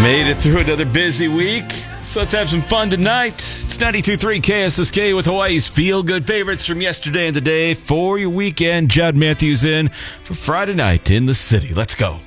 Made it through another busy week, so let's have some fun tonight. It's 92.3 KSSK with Hawaii's feel-good favorites from yesterday and today for your weekend. Judd Matthews in for Friday night in the city. Let's go.